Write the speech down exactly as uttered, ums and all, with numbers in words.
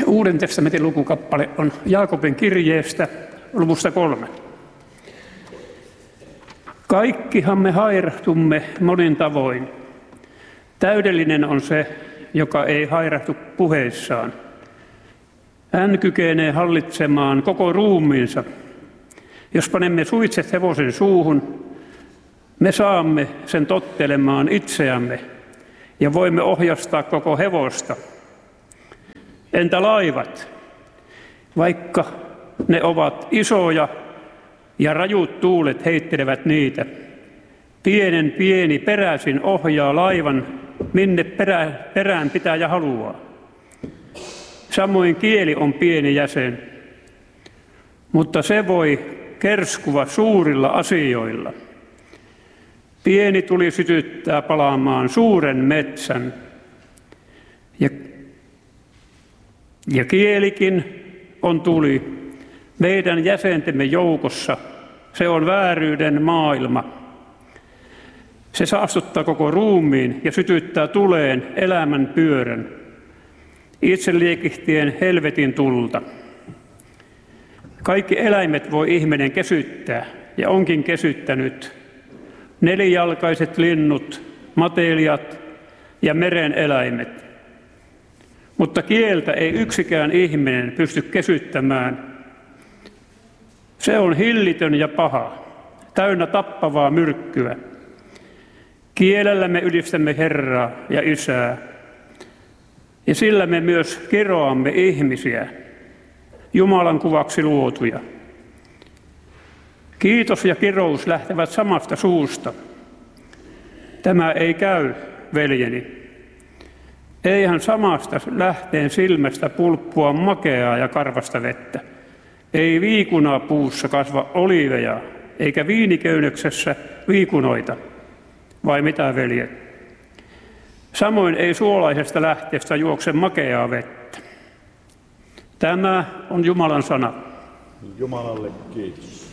Uuden testamentin lukukappale on Jaakobin kirjeestä luvusta kolme. Kaikkihan me hairahtumme monin tavoin. Täydellinen on se, joka ei hairahtu puheissaan. Hän kykenee hallitsemaan koko ruumiinsa. Jos panemme suitset hevosen suuhun, me saamme sen tottelemaan itseämme ja voimme ohjastaa koko hevosta. Entä laivat? Vaikka ne ovat isoja ja rajut tuulet heittelevät niitä, pienen pieni peräsin ohjaa laivan, minne perä, perään pitää ja haluaa. Samoin kieli on pieni jäsen, mutta se voi kerskua suurilla asioilla. Pieni tuli sytyttää palaamaan suuren metsän. Ja, ja kielikin on tuli meidän jäsentemme joukossa. Se on vääryyden maailma. Se saastuttaa koko ruumiin ja sytyttää tuleen elämän pyörän, itse liekihtien helvetin tulta. Kaikki eläimet voi ihminen kesyttää ja onkin kesyttänyt. Nelijalkaiset linnut, matelijat ja meren eläimet. Mutta kieltä ei yksikään ihminen pysty kesyttämään. Se on hillitön ja paha, täynnä tappavaa myrkkyä. Kielellä me ylistämme Herraa ja Isää, ja sillä me myös kiroamme ihmisiä, Jumalan kuvaksi luotuja. Kiitos ja kirous lähtevät samasta suusta. Tämä ei käy, veljeni. Eihän samasta lähteen silmästä pulppua makeaa ja karvasta vettä. Ei viikunaa puussa kasva oliiveja, eikä viiniköynnöksessä viikunoita. Vai mitä, veljet? Samoin ei suolaisesta lähteestä juokse makeaa vettä. Tämä on Jumalan sana. Jumalalle kiitos.